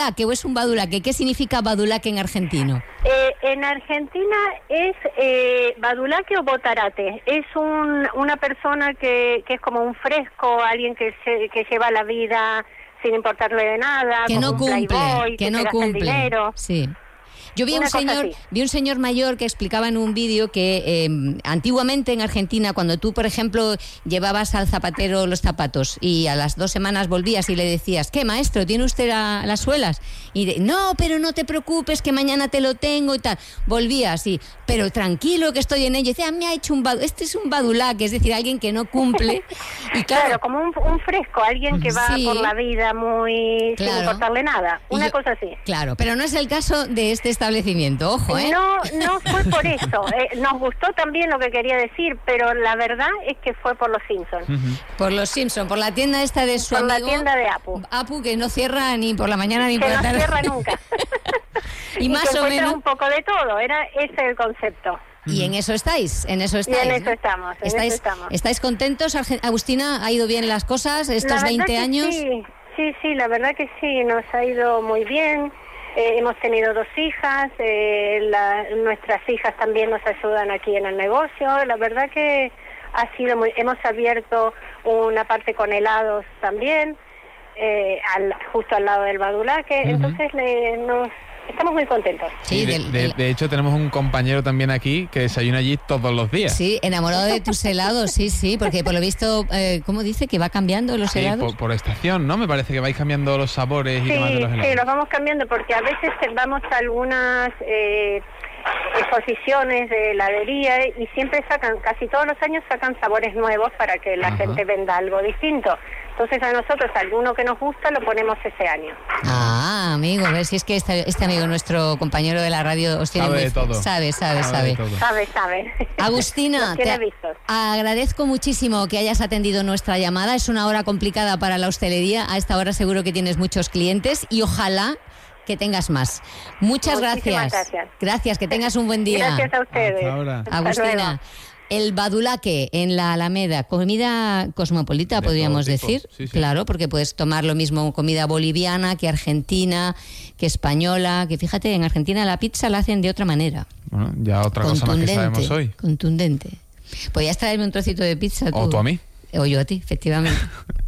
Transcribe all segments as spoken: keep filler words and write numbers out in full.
¿Qué es un badulaque? ¿Qué significa badulaque en argentino? Eh, en Argentina es eh, badulaque o botarate. Es un, una persona que, que es como un fresco, alguien que, se, que lleva la vida sin importarle de nada. Que no cumple, playboy, que, que no cumple. Sí. Yo vi un señor, vi un señor mayor que explicaba en un vídeo que eh, antiguamente en Argentina, cuando tú, por ejemplo, llevabas al zapatero los zapatos y a las dos semanas volvías y le decías, ¿qué, maestro, tiene usted la, las suelas? Y de, no, pero no te preocupes, que mañana te lo tengo y tal. Volvías y, pero tranquilo que estoy en ello. Y decía, me ha hecho un badulaque. Este es un badulaque, es decir, alguien que no cumple. Y claro, claro, como un, un fresco, alguien que va sí, por la vida muy claro, sin importarle nada. Una yo, cosa así. Claro, pero no es el caso de este establecimiento, ojo, ¿eh? No, no fue por eso. Eh, nos gustó también lo que quería decir, pero la verdad es que fue por los Simpsons. Uh-huh. Por los Simpsons, por la tienda esta de su por amigo. Por la tienda de Apu. Apu, que no cierra ni por la mañana ni que por la tarde. Que no cierra nunca. y, y más que o menos un poco de todo, era ese el concepto. Y en eso estáis, en eso estáis. Y en eso ¿no? estamos, en ¿Estáis, eso estamos. ¿Estáis contentos, Agustina? ¿Ha ido bien las cosas estos la veinte años? Sí, sí, sí, la verdad que sí, nos ha ido muy bien. Eh, hemos tenido dos hijas, eh, la, nuestras hijas también nos ayudan aquí en el negocio. La verdad que ha sido muy... Hemos abierto una parte con helados también, eh, al, justo al lado del badulaque. Uh-huh. Entonces le, nos... Estamos muy contentos. Sí, de, de, de hecho tenemos un compañero también aquí que desayuna allí todos los días. Sí, enamorado de tus helados, sí, sí, porque por lo visto, eh, ¿cómo dice? ¿Que va cambiando los sí, helados? Por, por estación, ¿no? Me parece que vais cambiando los sabores y sí, demás de los helados. Sí, los vamos cambiando porque a veces vamos a algunas eh, exposiciones de heladería y siempre sacan, casi todos los años sacan sabores nuevos para que la Ajá. gente venda algo distinto. Entonces a nosotros alguno que nos gusta lo ponemos ese año. Ah, amigo, a ver si es que este, este amigo, nuestro compañero de la radio, os tiene sabe muy... de todo. Sabe, sabe, sabe. Sabe, sabe. sabe. Agustina, te agradezco muchísimo que hayas atendido nuestra llamada. Es una hora complicada para la hostelería. A esta hora seguro que tienes muchos clientes y ojalá que tengas más. Muchas gracias. gracias. Gracias, que tengas un buen día. Gracias a ustedes. Hasta ahora. Hasta Agustina. luego. El badulaque en la Alameda, comida cosmopolita, de podríamos decir, sí, sí. Claro, porque puedes tomar lo mismo comida boliviana que argentina, que española, que fíjate, en Argentina la pizza la hacen de otra manera. Bueno, ya otra cosa más que sabemos hoy. Contundente. Podrías traerme un trocito de pizza tú. O tú a mí. O yo a ti, efectivamente.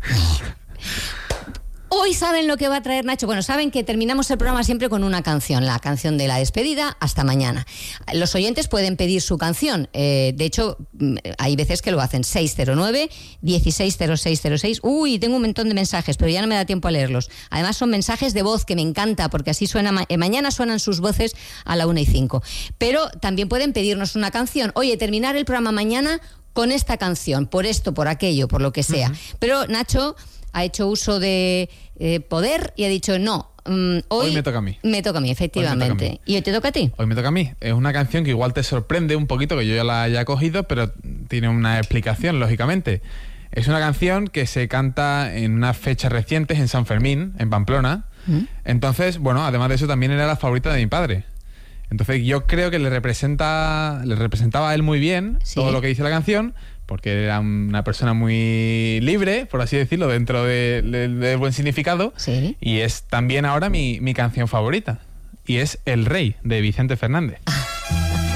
Hoy saben lo que va a traer Nacho. Bueno, saben que terminamos el programa siempre con una canción, la canción de la despedida. Hasta mañana. Los oyentes pueden pedir su canción. Eh, de hecho, hay veces que lo hacen. seis cero nueve, dieciséis cero seis cero seis. Uy, tengo un montón de mensajes, pero ya no me da tiempo a leerlos. Además, son mensajes de voz que me encanta, porque así suena. Ma- mañana suenan sus voces a la una y cinco. Pero también pueden pedirnos una canción. Oye, terminar el programa mañana con esta canción, por esto, por aquello, por lo que sea. Uh-huh. Pero Nacho ha hecho uso de eh, poder y ha dicho no, um, hoy, hoy me toca a mí. Me toca a mí, efectivamente. A mí. ¿Y hoy te toca a ti? Hoy me toca a mí. Es una canción que igual te sorprende un poquito, que yo ya la haya cogido, pero tiene una explicación, lógicamente. Es una canción que se canta en unas fechas recientes en San Fermín, en Pamplona. ¿Mm? Entonces, bueno, además de eso también era la favorita de mi padre. Entonces yo creo que le representa le representaba a él muy bien, sí, todo lo que dice la canción, porque era una persona muy libre, por así decirlo, dentro del de, de buen significado. Sí. Y es también ahora mi, mi canción favorita. Y es El Rey, de Vicente Fernández.